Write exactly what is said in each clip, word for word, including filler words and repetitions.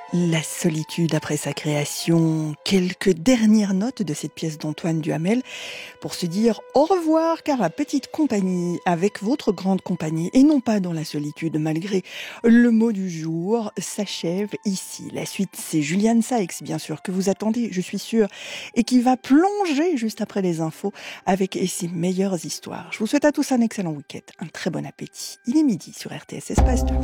La solitude après sa création, quelques dernières notes de cette pièce d'Antoine Duhamel pour se dire au revoir car la petite compagnie avec votre grande compagnie et non pas dans la solitude malgré le mot du jour s'achève ici. La suite c'est Julian Sykes bien sûr que vous attendez je suis sûre et qui va plonger juste après les infos avec ses meilleures histoires. Je vous souhaite à tous un excellent week-end, un très bon appétit. Il est midi sur R T S Espace deux.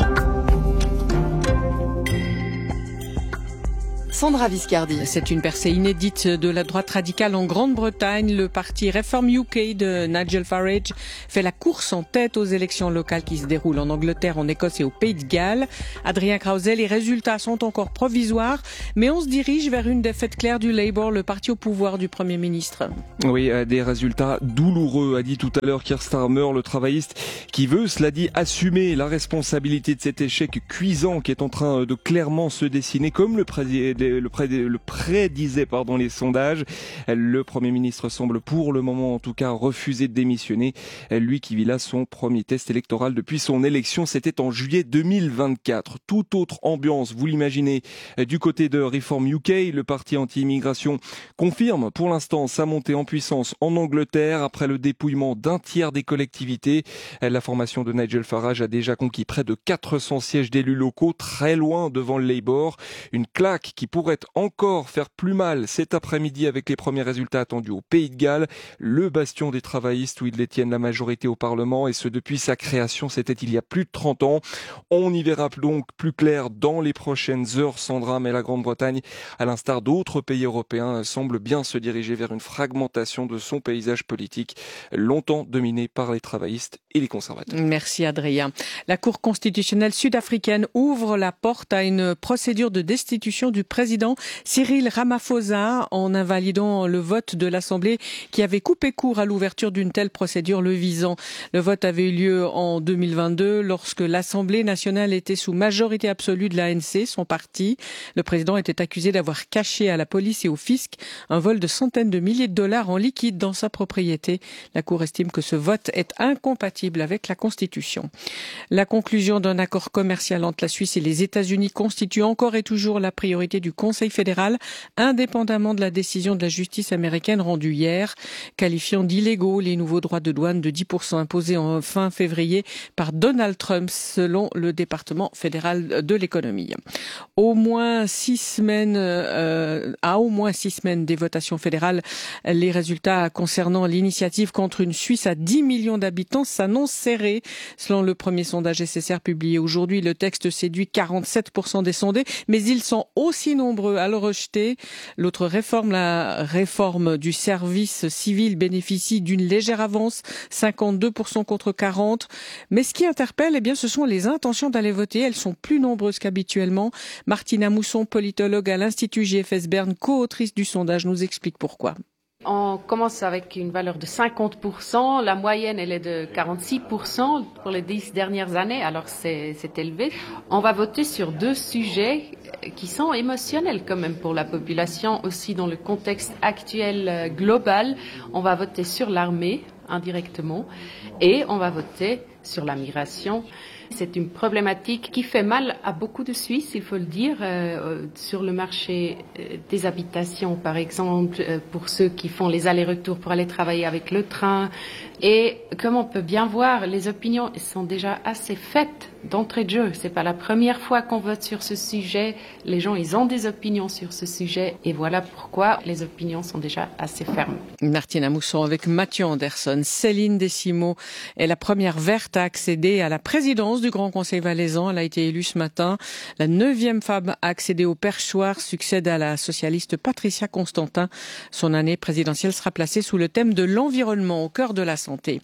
Sandra Viscardi. C'est une percée inédite de la droite radicale en Grande-Bretagne. Le parti Reform U K de Nigel Farage fait la course en tête aux élections locales qui se déroulent en Angleterre, en Écosse et au Pays de Galles. Adrien Krause, les résultats sont encore provisoires, mais on se dirige vers une défaite claire du Labour, le parti au pouvoir du Premier ministre. Oui, des résultats douloureux, a dit tout à l'heure Keir Starmer, le travailliste, qui veut, cela dit, assumer la responsabilité de cet échec cuisant qui est en train de clairement se dessiner, comme le président Le, pré, le prédisait pardon, les sondages. Le Premier ministre semble pour le moment en tout cas refuser de démissionner. Lui qui vit là son premier test électoral depuis son élection, c'était en juillet deux mille vingt-quatre. Toute autre ambiance, vous l'imaginez, du côté de Reform U K. Le parti anti-immigration confirme pour l'instant sa montée en puissance en Angleterre après le dépouillement d'un tiers des collectivités. La formation de Nigel Farage a déjà conquis près de quatre cents sièges d'élus locaux, très loin devant le Labour. Une claque qui pourrait encore faire plus mal cet après-midi avec les premiers résultats attendus au Pays de Galles, le bastion des travaillistes où ils détiennent la majorité au Parlement et ce depuis sa création, c'était il y a plus de trente ans. On y verra donc plus clair dans les prochaines heures, Sandra, mais la Grande-Bretagne, à l'instar d'autres pays européens, semble bien se diriger vers une fragmentation de son paysage politique, longtemps dominé par les travaillistes et les conservateurs. Merci Adrien. La Cour constitutionnelle sud-africaine ouvre la porte à une procédure de destitution du président Cyril Ramaphosa en invalidant le vote de l'Assemblée qui avait coupé court à l'ouverture d'une telle procédure le visant. Le vote avait eu lieu en deux mille vingt-deux lorsque l'Assemblée nationale était sous majorité absolue de l'A N C, son parti. Le président était accusé d'avoir caché à la police et au fisc un vol de centaines de milliers de dollars en liquide dans sa propriété. La Cour estime que ce vote est incompatible avec la Constitution. La conclusion d'un accord commercial entre la Suisse et les États-Unis constitue encore et toujours la priorité du Conseil fédéral, indépendamment de la décision de la justice américaine rendue hier, qualifiant d'illégaux les nouveaux droits de douane de dix pour cent imposés en fin février par Donald Trump, selon le département fédéral de l'économie. Au moins six semaines, euh, à au moins six semaines des votations fédérales, les résultats concernant l'initiative contre une Suisse à dix millions d'habitants s'annoncent serrés. Selon le premier sondage S S R publié aujourd'hui, le texte séduit quarante-sept pour cent des sondés, mais ils sont aussi nombreux à le rejeter. L'autre réforme, la réforme du service civil, bénéficie d'une légère avance, cinquante-deux pour cent contre quarante. Mais ce qui interpelle, eh bien, ce sont les intentions d'aller voter. Elles sont plus nombreuses qu'habituellement. Martina Mousson, politologue à l'Institut J F S Berne, co-autrice du sondage, nous explique pourquoi. On commence avec une valeur de cinquante pour cent. La moyenne, elle est de quarante-six pour cent pour les dix dernières années. Alors, c'est, c'est élevé. On va voter sur deux sujets qui sont émotionnels quand même pour la population, aussi dans le contexte actuel global. On va voter sur l'armée, indirectement, et on va voter sur la migration. C'est une problématique qui fait mal à beaucoup de Suisses, il faut le dire, euh, sur le marché des habitations, par exemple, euh, pour ceux qui font les allers-retours pour aller travailler avec le train. Et comme on peut bien voir, les opinions sont déjà assez faites d'entrée de jeu. C'est pas la première fois qu'on vote sur ce sujet. Les gens, ils ont des opinions sur ce sujet, et voilà pourquoi les opinions sont déjà assez fermes. Martina Mousson avec Mathieu Anderson. Céline Desimo est la première verte à accéder à la présidence du Grand Conseil valaisan. Elle a été élue ce matin. La neuvième femme à accéder au perchoir succède à la socialiste Patricia Constantin. Son année présidentielle sera placée sous le thème de l'environnement au cœur de la santé.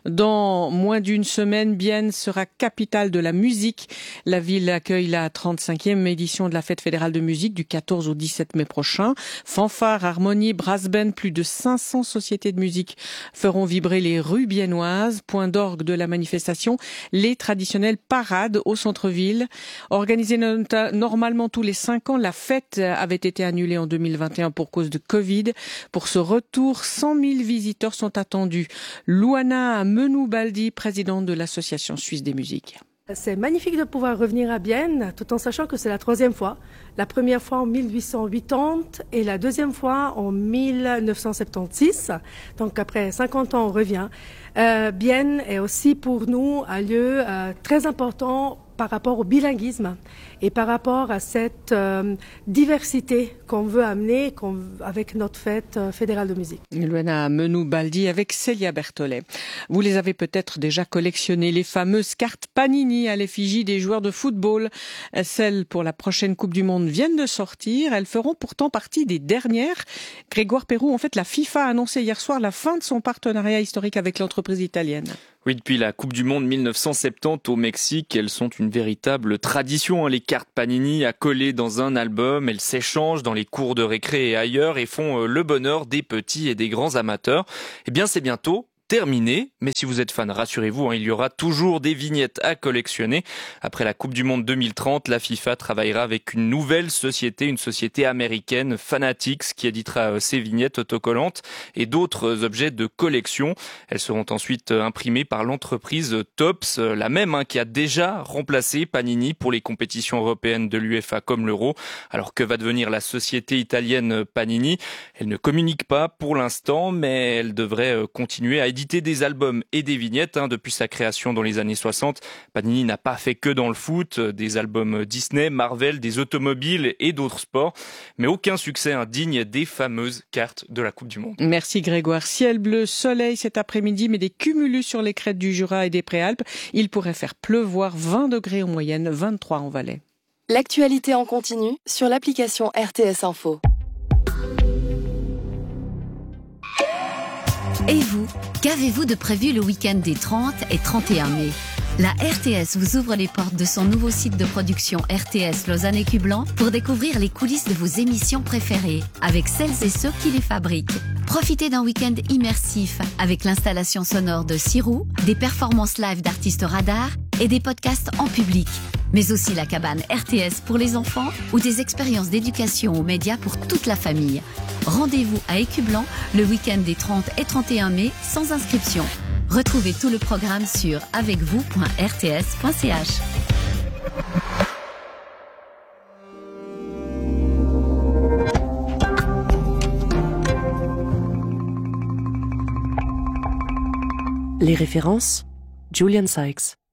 Dans moins d'une semaine, Bienne sera capitale de la musique. La ville accueille la trente-cinquième édition de la fête fédérale de musique du quatorze au dix-sept mai prochain. Fanfare, harmonie, brass band, plus de cinq cents sociétés de musique feront vibrer les rues biennoises. Point d'orgue de la manifestation, les traditionnelles parades au centre-ville. Organisée normalement tous les cinq ans, la fête avait été annulée en deux mille vingt et un pour cause de Covid. Pour ce retour, cent mille visiteurs sont attendus. Louana Menoubaldi, présidente de l'Association suisse des musiques. C'est magnifique de pouvoir revenir à Bienne, tout en sachant que c'est la troisième fois. La première fois en mille huit cent quatre-vingt-dix et la deuxième fois en mille neuf cent soixante-seize. Donc après cinquante ans, on revient. Euh, Bienne est aussi pour nous un lieu euh, très important par rapport au bilinguisme et par rapport à cette euh, diversité qu'on veut amener qu'on, avec notre fête euh, fédérale de musique. Luana Menou-Baldi avec Célia Berthollet. Vous les avez peut-être déjà collectionnées, les fameuses cartes Panini à l'effigie des joueurs de football. Celles pour la prochaine Coupe du Monde viennent de sortir. Elles feront pourtant partie des dernières. Grégoire Perroux, en fait, la FIFA a annoncé hier soir la fin de son partenariat historique avec l'entreprise italienne. Oui, depuis la Coupe du Monde mille neuf cent soixante-dix au Mexique, elles sont une véritable tradition. Les cartes Panini à coller dans un album, elles s'échangent dans les cours de récré et ailleurs et font le bonheur des petits et des grands amateurs. Eh bien, c'est bientôt terminé, mais si vous êtes fan, rassurez-vous, hein, il y aura toujours des vignettes à collectionner. Après la Coupe du Monde deux mille trente, la FIFA travaillera avec une nouvelle société, une société américaine, Fanatics, qui éditera ces vignettes autocollantes et d'autres objets de collection. Elles seront ensuite imprimées par l'entreprise Topps, la même hein, qui a déjà remplacé Panini pour les compétitions européennes de l'UEFA comme l'Euro. Alors que va devenir la société italienne Panini? Elle ne communique pas pour l'instant, mais elle devrait continuer à éditer des albums et des vignettes hein, depuis sa création dans les années soixante. Panini n'a pas fait que dans le foot, des albums Disney, Marvel, des automobiles et d'autres sports, mais aucun succès indigne des fameuses cartes de la Coupe du Monde. Merci Grégoire. Ciel bleu, soleil cet après-midi, mais des cumulus sur les crêtes du Jura et des Préalpes. Il pourrait faire pleuvoir vingt degrés en moyenne, vingt-trois en Valais. L'actualité en continu sur l'application R T S Info. Et vous, qu'avez-vous de prévu le week-end des trente et trente et un mai? La R T S vous ouvre les portes de son nouveau site de production R T S Lausanne et Cublan pour découvrir les coulisses de vos émissions préférées avec celles et ceux qui les fabriquent. Profitez d'un week-end immersif avec l'installation sonore de Sirou, des performances live d'artistes radars et des podcasts en public. Mais aussi la cabane R T S pour les enfants ou des expériences d'éducation aux médias pour toute la famille. Rendez-vous à Écublan le week-end des trente et trente et un mai sans inscription. Retrouvez tout le programme sur avec vous point r t s point c h. Les références, Julian Sykes.